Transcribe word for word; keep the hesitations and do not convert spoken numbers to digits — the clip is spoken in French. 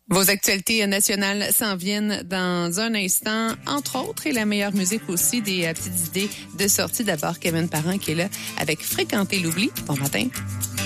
Vos actualités nationales s'en viennent dans un instant, entre autres, et la meilleure musique aussi, des euh, petites idées de sortie. D'abord, Kevin Parent qui est là avec Fréquenter l'oubli. Bon matin.